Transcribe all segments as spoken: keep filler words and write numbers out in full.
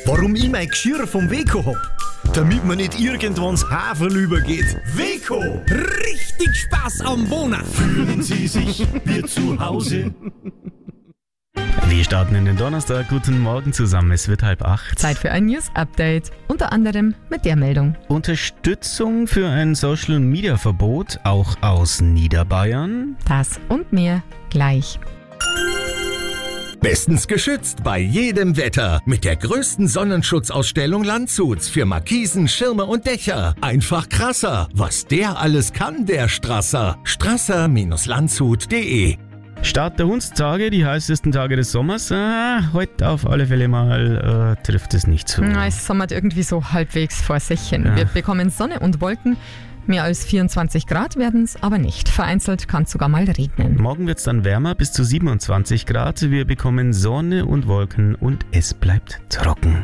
Warum ich mein Geschirr vom Weco hab? Damit man nicht irgendwann ins Haferl übergeht. Weco! Richtig Spaß am Wohnen! Fühlen Sie sich wie zu Hause? Wir starten in den Donnerstag. Guten Morgen zusammen. Es wird halb acht. Zeit für ein News-Update. Unter anderem mit der Meldung. Unterstützung für ein Social-Media-Verbot, auch aus Niederbayern. Das und mehr gleich. Bestens geschützt bei jedem Wetter mit der größten Sonnenschutzausstellung Landshuts für Markisen, Schirme und Dächer. Einfach krasser, was der alles kann, der Strasser. Strasser Landshut punkt de. Start der Hundstage, die heißesten Tage des Sommers. Ah, heute auf alle Fälle mal äh, trifft es nicht zu. Na, es sommert irgendwie so halbwegs vor sich hin. Ja. Wir bekommen Sonne und Wolken. Mehr als vierundzwanzig Grad werden es aber nicht. Vereinzelt kann es sogar mal regnen. Morgen wird es dann wärmer, bis zu siebenundzwanzig Grad. Wir bekommen Sonne und Wolken und es bleibt trocken.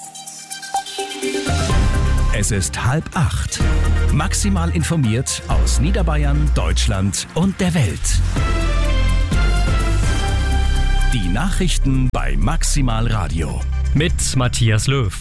Es ist halb acht. Maximal informiert aus Niederbayern, Deutschland und der Welt. Die Nachrichten bei Maximal Radio. Mit Matthias Löw.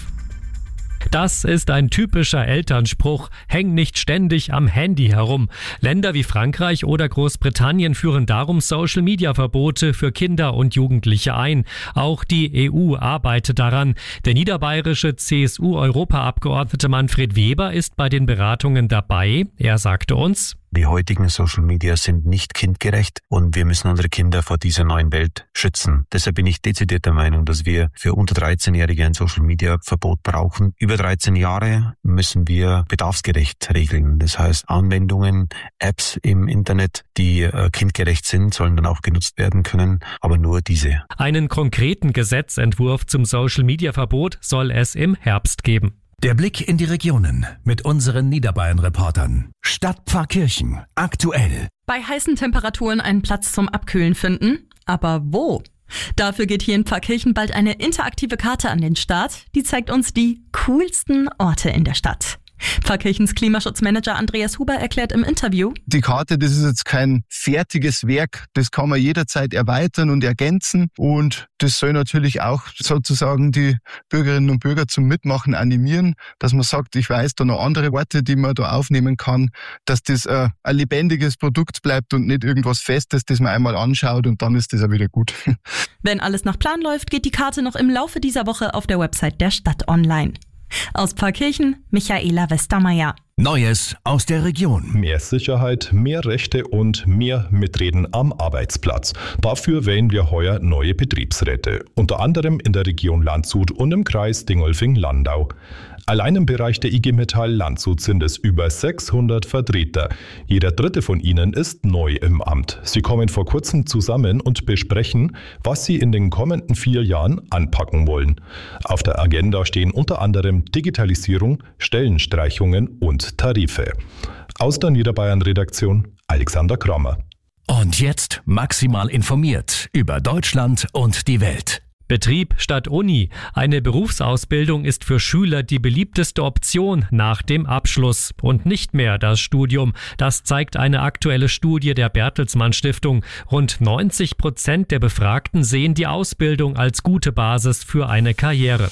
Das ist ein typischer Elternspruch. Häng nicht ständig am Handy herum. Länder wie Frankreich oder Großbritannien führen darum Social-Media-Verbote für Kinder und Jugendliche ein. Auch die E U arbeitet daran. Der niederbayerische C S U-Europaabgeordnete Manfred Weber ist bei den Beratungen dabei. Er sagte uns: Die heutigen Social Media sind nicht kindgerecht und wir müssen unsere Kinder vor dieser neuen Welt schützen. Deshalb bin ich dezidiert der Meinung, dass wir für unter dreizehn-Jährige ein Social Media Verbot brauchen. Über dreizehn Jahre müssen wir bedarfsgerecht regeln. Das heißt, Anwendungen, Apps im Internet, die äh, kindgerecht sind, sollen dann auch genutzt werden können, aber nur diese. Einen konkreten Gesetzentwurf zum Social Media Verbot soll es im Herbst geben. Der Blick in die Regionen mit unseren Niederbayern-Reportern. Stadt Pfarrkirchen, aktuell. Bei heißen Temperaturen einen Platz zum Abkühlen finden? Aber wo? Dafür geht hier in Pfarrkirchen bald eine interaktive Karte an den Start. Die zeigt uns die coolsten Orte in der Stadt. Pfarrkirchens Klimaschutzmanager Andreas Huber erklärt im Interview: Die Karte, das ist jetzt kein fertiges Werk, das kann man jederzeit erweitern und ergänzen und das soll natürlich auch sozusagen die Bürgerinnen und Bürger zum Mitmachen animieren, dass man sagt, ich weiß da noch andere Orte, die man da aufnehmen kann, dass das äh, ein lebendiges Produkt bleibt und nicht irgendwas Festes, das man einmal anschaut und dann ist das auch wieder gut. Wenn alles nach Plan läuft, geht die Karte noch im Laufe dieser Woche auf der Website der Stadt online. Aus Pfarrkirchen, Michaela Westermeier. Neues aus der Region. Mehr Sicherheit, mehr Rechte und mehr Mitreden am Arbeitsplatz. Dafür wählen wir heuer neue Betriebsräte. Unter anderem in der Region Landshut und im Kreis Dingolfing-Landau. Allein im Bereich der I G Metall Landshut sind es über sechshundert Vertreter. Jeder dritte von ihnen ist neu im Amt. Sie kommen vor kurzem zusammen und besprechen, was sie in den kommenden vier Jahren anpacken wollen. Auf der Agenda stehen unter anderem Digitalisierung, Stellenstreichungen und Tarife. Aus der Niederbayern-Redaktion Alexander Kramer. Und jetzt maximal informiert über Deutschland und die Welt. Betrieb statt Uni. Eine Berufsausbildung ist für Schüler die beliebteste Option nach dem Abschluss und nicht mehr das Studium. Das zeigt eine aktuelle Studie der Bertelsmann Stiftung. Rund neunzig Prozent der Befragten sehen die Ausbildung als gute Basis für eine Karriere.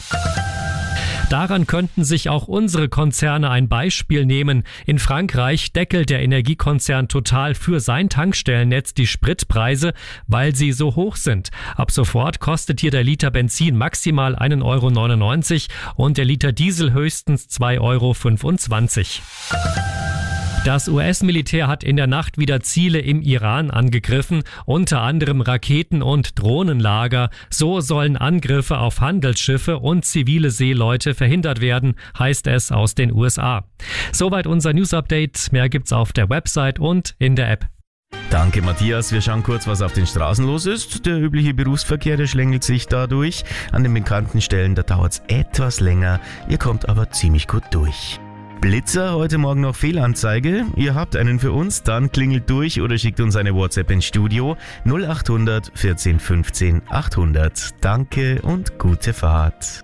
Daran könnten sich auch unsere Konzerne ein Beispiel nehmen. In Frankreich deckelt der Energiekonzern Total für sein Tankstellennetz die Spritpreise, weil sie so hoch sind. Ab sofort kostet hier der Liter Benzin maximal ein Euro neunundneunzig und der Liter Diesel höchstens zwei Euro fünfundzwanzig. Das U S-Militär hat in der Nacht wieder Ziele im Iran angegriffen, unter anderem Raketen- und Drohnenlager. So sollen Angriffe auf Handelsschiffe und zivile Seeleute verhindert werden, heißt es aus den U S A. Soweit unser News-Update. Mehr gibt's auf der Website und in der App. Danke, Matthias. Wir schauen kurz, was auf den Straßen los ist. Der übliche Berufsverkehr, der schlängelt sich dadurch. An den bekannten Stellen, da dauert es etwas länger. Ihr kommt aber ziemlich gut durch. Blitzer, heute Morgen noch Fehlanzeige. Ihr habt einen für uns, dann klingelt durch oder schickt uns eine WhatsApp ins Studio null acht hundert vierzehn fünfzehn achthundert. Danke und gute Fahrt.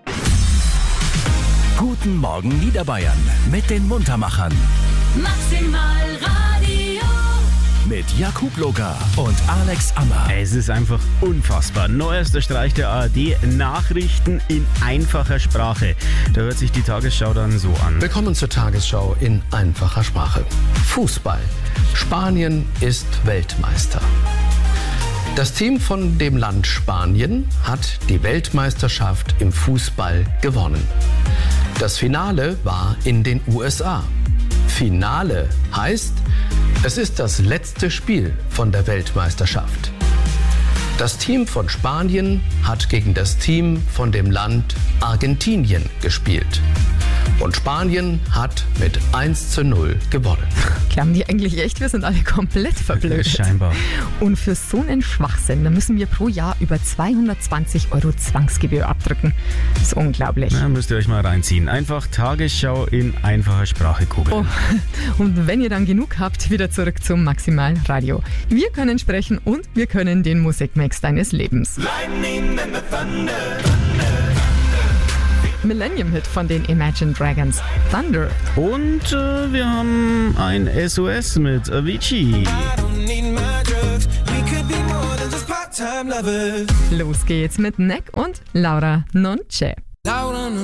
Guten Morgen Niederbayern mit den Muntermachern. Maximal Radio. mit Jakub Loga und Alex Ammer. Es ist einfach unfassbar. Neuester Streich der A R D, Nachrichten in einfacher Sprache. Da hört sich die Tagesschau dann so an. Willkommen zur Tagesschau in einfacher Sprache. Fußball. Spanien ist Weltmeister. Das Team von dem Land Spanien hat die Weltmeisterschaft im Fußball gewonnen. Das Finale war in den U S A. Finale heißt, es ist das letzte Spiel von der Weltmeisterschaft. Das Team von Spanien hat gegen das Team von dem Land Argentinien gespielt. Und Spanien hat mit eins zu null gewonnen. Glauben die eigentlich echt, wir sind alle komplett verblödet? Scheinbar. Und für so einen Schwachsinn, da müssen wir pro Jahr über zweihundertzwanzig Euro Zwangsgebühr abdrücken. Das ist unglaublich. Na, müsst ihr euch mal reinziehen. Einfach Tagesschau in einfacher Sprache googeln. Oh. Und wenn ihr dann genug habt, wieder zurück zum Maximal Radio. Wir können sprechen und wir können den Musikmix deines Lebens. Millennium-Hit von den Imagine Dragons, Thunder. Und äh, wir haben ein S O S mit Avicii. Los geht's mit Neck und Laura Nonce. Laura